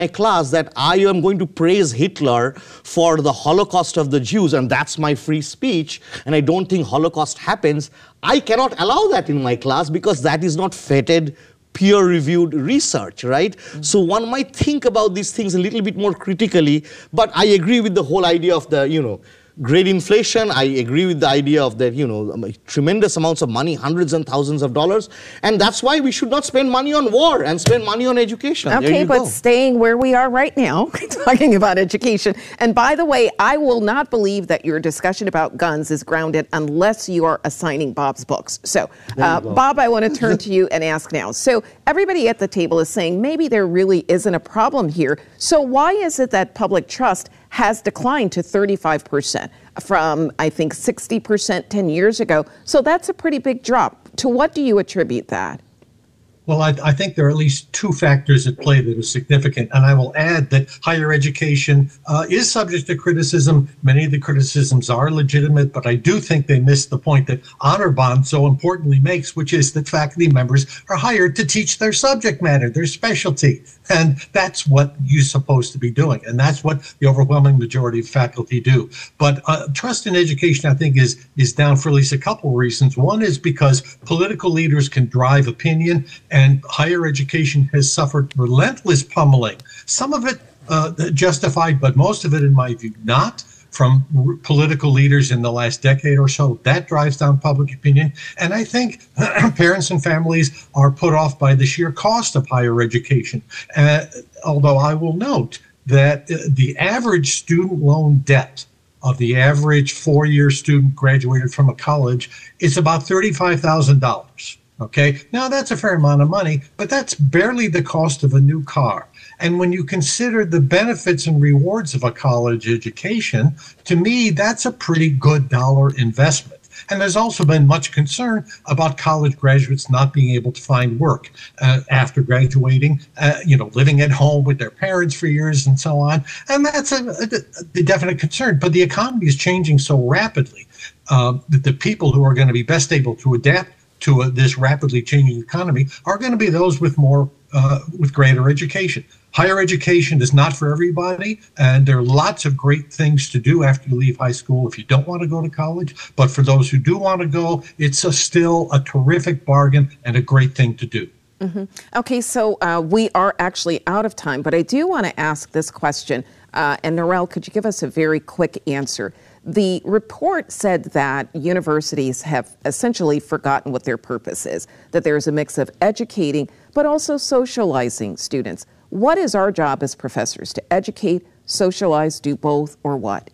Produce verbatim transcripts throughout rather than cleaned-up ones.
a class that I am going to praise Hitler for the Holocaust of the Jews, and that's my free speech, and I don't think Holocaust happens, I cannot allow that in my class because that is not vetted, peer-reviewed research, right? Mm-hmm. So one might think about these things a little bit more critically, but I agree with the whole idea of the, you know, great inflation. I agree with the idea of that, you know, tremendous amounts of money, hundreds and thousands of dollars. And that's why we should not spend money on war and spend money on education. Okay, but go. staying where we are right now, talking about education. And by the way, I will not believe that your discussion about guns is grounded unless you are assigning Bob's books. So, uh, Bob, I want to turn to you and ask now. So everybody at the table is saying maybe there really isn't a problem here. So why is it that public trust has declined to thirty-five percent from, I think, sixty percent ten years ago? So that's a pretty big drop. To what do you attribute that? Well, I, I think there are at least two factors at play that are significant. And I will add that higher education uh, is subject to criticism. Many of the criticisms are legitimate, but I do think they miss the point that Honor Bond so importantly makes, which is that faculty members are hired to teach their subject matter, their specialty. And that's what you're supposed to be doing. And that's what the overwhelming majority of faculty do. But uh, trust in education, I think, is, is down for at least a couple of reasons. One is because political leaders can drive opinion, and higher education has suffered relentless pummeling. Some of it uh, justified, but most of it, in my view, not, from r- political leaders in the last decade or so. That drives down public opinion. And I think parents and families are put off by the sheer cost of higher education. Uh, although I will note that uh, the average student loan debt of the average four-year student graduated from a college is about thirty-five thousand dollars. Okay, now that's a fair amount of money, but that's barely the cost of a new car. And when you consider the benefits and rewards of a college education, to me, that's a pretty good dollar investment. And there's also been much concern about college graduates not being able to find work uh, after graduating, uh, you know, living at home with their parents for years and so on. And that's a, a, a definite concern. But the economy is changing so rapidly uh, that the people who are going to be best able to adapt to uh, this rapidly changing economy are going to be those with more, uh, with greater education. Higher education is not for everybody, and there are lots of great things to do after you leave high school if you don't want to go to college. But for those who do want to go, it's a still a terrific bargain and a great thing to do. Mm-hmm. Okay, so uh, we are actually out of time, but I do want to ask this question. Uh, and Narelle, could you give us a very quick answer? The report said that universities have essentially forgotten what their purpose is, that there's a mix of educating but also socializing students. What is our job as professors? To educate, socialize, do both, or what?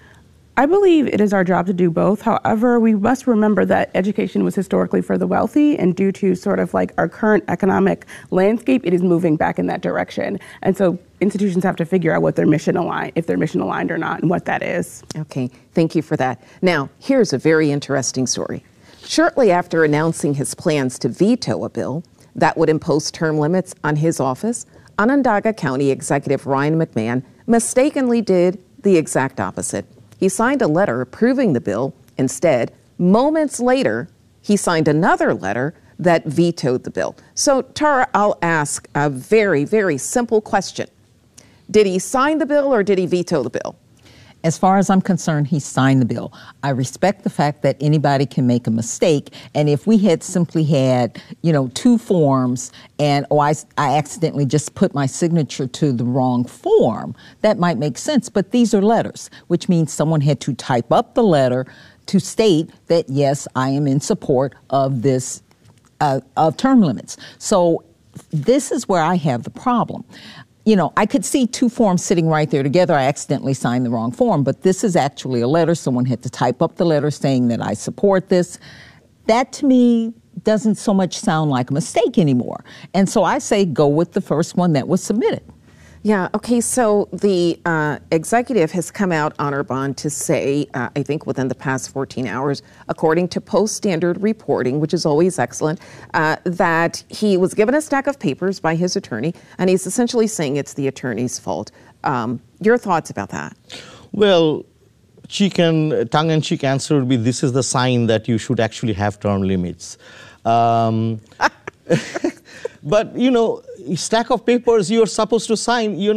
I believe it is our job to do both. However, we must remember that education was historically for the wealthy, and due to sort of like our current economic landscape, it is moving back in that direction. And so institutions have to figure out what their mission aligned, if they're mission aligned or not, and what that is. Okay, thank you for that. Now, here's a very interesting story. Shortly after announcing his plans to veto a bill that would impose term limits on his office, Onondaga County Executive Ryan McMahon mistakenly did the exact opposite. He signed a letter approving the bill. Instead, moments later, he signed another letter that vetoed the bill. So, Tara, I'll ask a very, very simple question. Did he sign the bill or did he veto the bill? As far as I'm concerned, he signed the bill. I respect the fact that anybody can make a mistake. And if we had simply had, you know, two forms and, oh, I, I accidentally just put my signature to the wrong form, that might make sense. But these are letters, which means someone had to type up the letter to state that, yes, I am in support of this, uh, of term limits. So this is where I have the problem. You know, I could see two forms sitting right there together. I accidentally signed the wrong form, but this is actually a letter. Someone had to type up the letter saying that I support this. That, to me, doesn't so much sound like a mistake anymore. And so I say go with the first one that was submitted. Yeah, okay, so the uh, executive has come out, Honor Bond, to say, uh, I think within the past fourteen hours, according to Post Standard reporting, which is always excellent, uh, that he was given a stack of papers by his attorney, and he's essentially saying it's the attorney's fault. Um, your thoughts about that? Well, cheek and, tongue-in-cheek answer would be this is the sign that you should actually have term limits. Um, but, you know, stack of papers you're supposed to sign, you